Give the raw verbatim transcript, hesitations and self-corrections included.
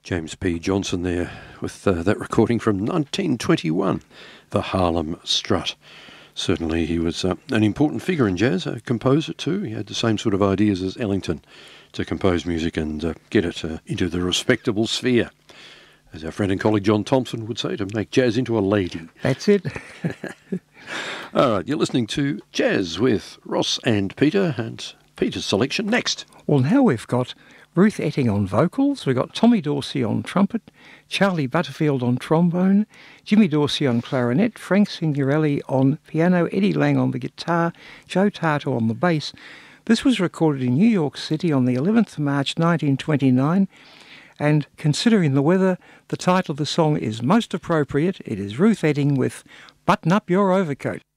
James P. Johnson there with uh, that recording from nineteen twenty-one, the Harlem Strut. Certainly he was uh, an important figure in jazz, a composer too. He had the same sort of ideas as Ellington to compose music and uh, get it uh, into the respectable sphere. As our friend and colleague John Thompson would say, to make jazz into a lady. That's it. All right, you're listening to Jazz with Ross and Peter, and Peter's selection next. Well, now we've got Ruth Etting on vocals, we've got Tommy Dorsey on trumpet, Charlie Butterfield on trombone, Jimmy Dorsey on clarinet, Frank Signorelli on piano, Eddie Lang on the guitar, Joe Tato on the bass. This was recorded in New York City on the eleventh of March nineteen twenty-nine, and considering the weather, the title of the song is most appropriate. It is Ruth Etting with Button Up Your Overcoat.